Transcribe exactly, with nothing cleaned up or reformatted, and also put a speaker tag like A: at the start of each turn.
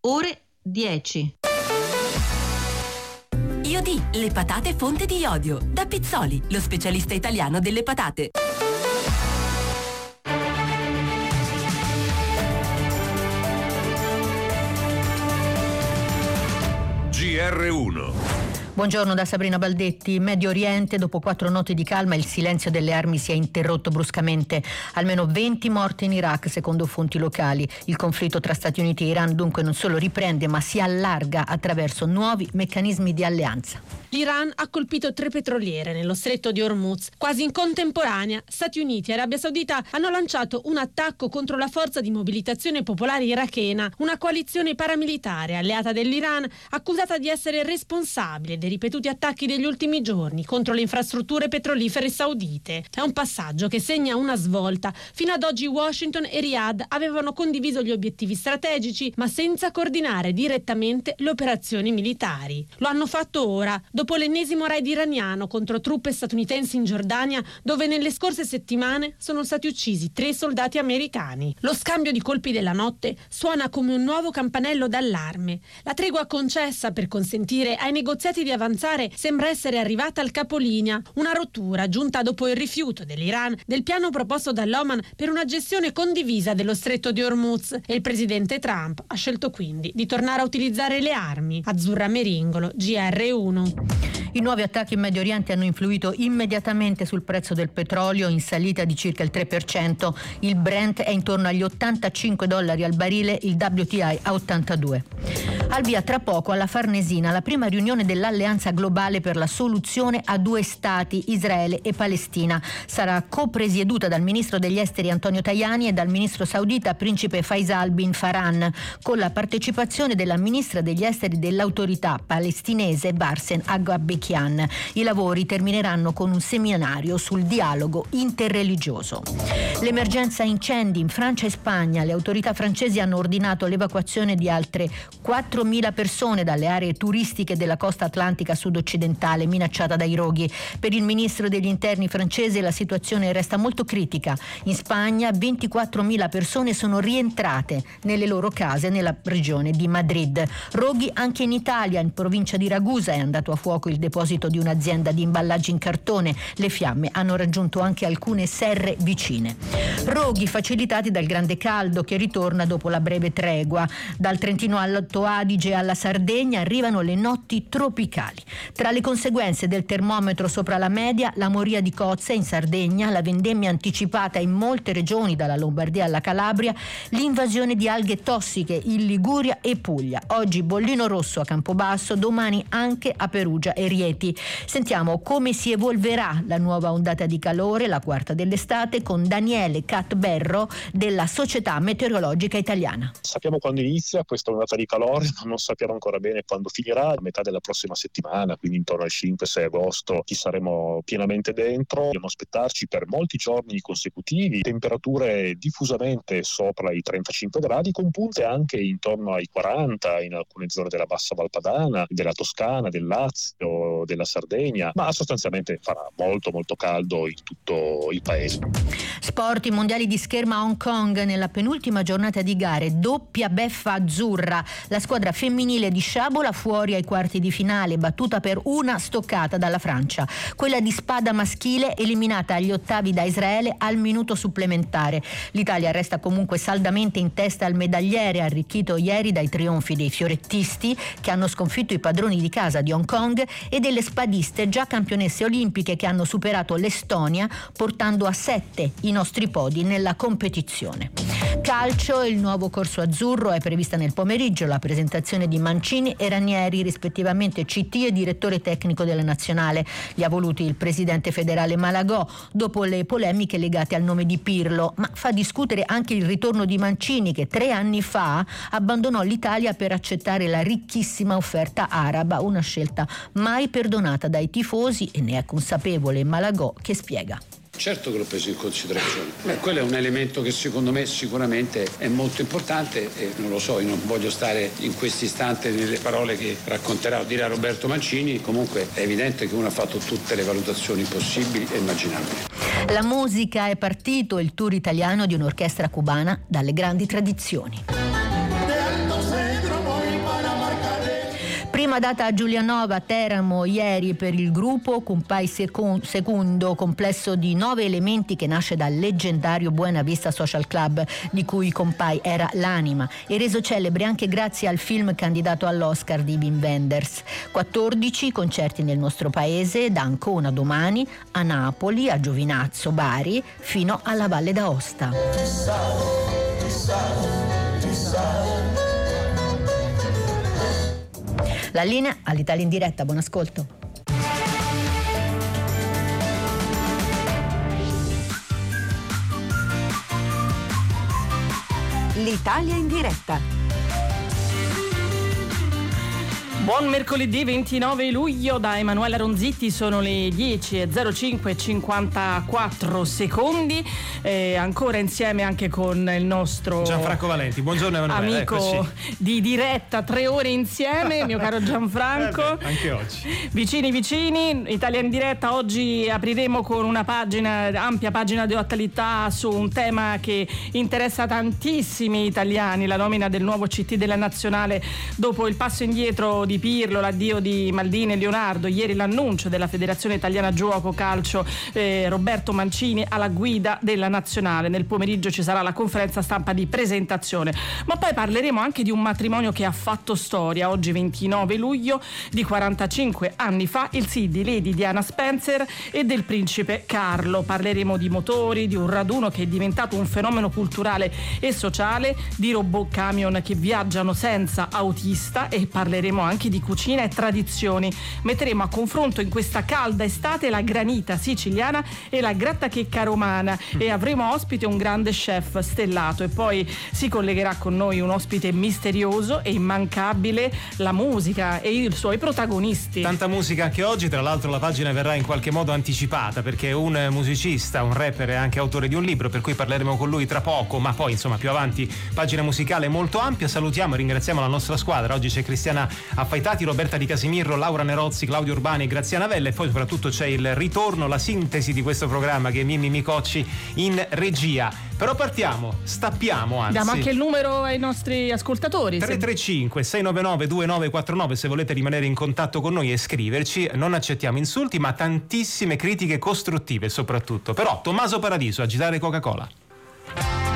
A: ore dieci.
B: Iodi, le patate fonte di iodio. Da Pizzoli, lo specialista italiano delle patate.
C: G R uno.
D: Buongiorno da Sabrina Baldetti. In Medio Oriente, dopo quattro notti di calma, il silenzio delle armi si è interrotto bruscamente. Almeno venti morti in Iraq, secondo fonti locali. Il conflitto tra Stati Uniti e Iran dunque non solo riprende, ma si allarga attraverso nuovi meccanismi di alleanza.
E: L'Iran ha colpito tre petroliere nello stretto di Hormuz. Quasi in contemporanea, Stati Uniti e Arabia Saudita hanno lanciato un attacco contro la Forza di Mobilitazione Popolare irachena, una coalizione paramilitare alleata dell'Iran, accusata di essere responsabile dei ripetuti attacchi degli ultimi giorni contro le infrastrutture petrolifere saudite. È un passaggio che segna una svolta. Fino ad oggi Washington e Riyadh avevano condiviso gli obiettivi strategici, ma senza coordinare direttamente le operazioni militari. Lo hanno fatto ora, dopo l'ennesimo raid iraniano contro truppe statunitensi in Giordania, dove nelle scorse settimane sono stati uccisi tre soldati americani. Lo scambio di colpi della notte suona come un nuovo campanello d'allarme. La tregua concessa per consentire ai negoziati di avanzare sembra essere arrivata al capolinea, una rottura giunta dopo il rifiuto dell'Iran del piano proposto dall'Oman per una gestione condivisa dello stretto di Hormuz, e il presidente Trump ha scelto quindi di tornare a utilizzare le armi. Azzurra Meringolo, G R uno.
D: I nuovi attacchi in Medio Oriente hanno influito immediatamente sul prezzo del petrolio, in salita di circa il tre per cento. Il Brent è intorno agli ottantacinque dollari al barile, il W T I a ottantadue. Al via tra poco alla Farnesina la prima riunione dell'Alleanza Globale per la soluzione a due stati, Israele e Palestina. Sarà copresieduta dal ministro degli esteri Antonio Tajani e dal ministro saudita principe Faisal bin Farhan, con la partecipazione della ministra degli esteri dell'autorità palestinese Bassem Aghabekian. I lavori termineranno con un seminario sul dialogo interreligioso. L'emergenza incendi in Francia e Spagna. Le autorità francesi hanno ordinato l'evacuazione di altre quattromila persone dalle aree turistiche della costa atlantica sud-occidentale minacciata dai roghi. Per il ministro degli interni francese la situazione resta molto critica. In Spagna ventiquattromila persone sono rientrate nelle loro case nella regione di Madrid. Roghi anche in Italia, in provincia di Ragusa è andato a fuoco il deposito di un'azienda di imballaggi in cartone. Le fiamme hanno raggiunto anche alcune serre vicine. Roghi facilitati dal grande caldo che ritorna dopo la breve tregua. Dal Trentino Alto Adige alla Sardegna arrivano le notti tropicali. Tra le conseguenze del termometro sopra la media, la moria di cozze in Sardegna, la vendemmia anticipata in molte regioni dalla Lombardia alla Calabria, l'invasione di alghe tossiche in Liguria e Puglia. Oggi bollino rosso a Campobasso, domani anche a Perugia e Rieti. Sentiamo come si evolverà la nuova ondata di calore, la quarta dell'estate, con Daniele Catberro della Società Meteorologica Italiana.
F: Sappiamo quando inizia questa ondata di calore, ma non sappiamo ancora bene quando finirà. A metà della prossima settimana, quindi intorno al cinque sei agosto, ci saremo pienamente dentro. Dobbiamo aspettarci per molti giorni consecutivi temperature diffusamente sopra i trentacinque gradi, con punte anche intorno ai quaranta in alcune zone della Bassa Valpadana, della Toscana, del Lazio, della Sardegna, ma sostanzialmente farà molto molto caldo in tutto il paese.
D: Sport, i mondiali di scherma a Hong Kong. Nella penultima giornata di gare, doppia beffa azzurra. La squadra femminile di sciabola fuori ai quarti di finale, battuta per una stoccata dalla Francia. Quella di spada maschile eliminata agli ottavi da Israele al minuto supplementare. L'Italia resta comunque saldamente in testa al medagliere, arricchito ieri dai trionfi dei fiorettisti che hanno sconfitto i padroni di casa di Hong Kong e delle spadiste già campionesse olimpiche che hanno superato l'Estonia portando a sette i nostri podi nella competizione. Calcio, il nuovo corso azzurro è prevista nel pomeriggio la presentazione di Mancini e Ranieri, rispettivamente C T e direttore tecnico della nazionale. Li ha voluti il presidente federale Malagò dopo le polemiche legate al nome di Pirlo, ma fa discutere anche il ritorno di Mancini, che tre anni fa abbandonò l'Italia per accettare la ricchissima offerta araba, una scelta mai perdonata dai tifosi, e ne è consapevole Malagò, che spiega.
G: Certo che l'ho preso in considerazione. Beh, quello è un elemento che secondo me sicuramente è molto importante e non lo so, io non voglio stare in questo istante nelle parole che racconterà o dirà Roberto Mancini. Comunque è evidente che uno ha fatto tutte le valutazioni possibili e immaginabili.
D: La musica è partito, il tour italiano di un'orchestra cubana dalle grandi tradizioni.
H: De Alto Cedro voy
D: Prima data a Giulianova, Teramo ieri per il gruppo Cumpai Secon- Secondo, complesso di nove elementi che nasce dal leggendario Buena Vista Social Club di cui Cumpai era l'anima e reso celebre anche grazie al film candidato all'Oscar di Wim Wenders. quattordici concerti nel nostro paese, da Ancona domani a Napoli, a Giovinazzo, Bari, fino alla Valle d'Aosta. La linea all'Italia in diretta, buon ascolto.
B: L'Italia in diretta.
A: Buon mercoledì ventinove luglio da Emanuela Ronzitti, sono le dieci e zero cinque e cinquantaquattro secondi, eh, ancora insieme anche con il nostro
H: Gianfranco Valenti. Buongiorno Emanuela.
A: Amico
H: Eccoci.
A: Di diretta, tre ore insieme, mio caro Gianfranco.
H: Eh beh, anche oggi.
A: Vicini vicini, Italia in diretta. Oggi apriremo con una pagina, ampia pagina di attualità su un tema che interessa tantissimi italiani, la nomina del nuovo C T della Nazionale dopo il passo indietro di Pirlo, l'addio di Maldini e Leonardo, ieri l'annuncio della Federazione Italiana Giuoco Calcio, eh, Roberto Mancini alla guida della Nazionale. Nel pomeriggio ci sarà la conferenza stampa di presentazione, ma poi parleremo anche di un matrimonio che ha fatto storia. Oggi ventinove luglio, di quarantacinque anni fa, il sì di Lady Diana Spencer e del principe Carlo. Parleremo di motori, di un raduno che è diventato un fenomeno culturale e sociale, di robot camion che viaggiano senza autista e parleremo anche di cucina e tradizioni. Metteremo a confronto in questa calda estate la granita siciliana e la grattachecca romana e avremo ospite un grande chef stellato, e poi si collegherà con noi un ospite misterioso e immancabile, la musica e i suoi protagonisti.
H: Tanta musica anche oggi, tra l'altro la pagina verrà in qualche modo anticipata perché è un musicista, un rapper e anche autore di un libro, per cui parleremo con lui tra poco, ma poi insomma più avanti pagina musicale molto ampia. Salutiamo e ringraziamo la nostra squadra. Oggi c'è Cristiana Affaitati, Roberta Di Casimirro, Laura Nerozzi, Claudio Urbani e Graziana Vella, e poi soprattutto c'è il ritorno, la sintesi di questo programma che è Mimmi Micocci in regia. Però partiamo, stappiamo anzi.
A: Diamo anche il numero ai nostri ascoltatori.
H: tre tre cinque sei nove nove due nove quattro nove se volete rimanere in contatto con noi e scriverci. Non accettiamo insulti ma tantissime critiche costruttive soprattutto. Però Tommaso Paradiso, Agitare Coca-Cola.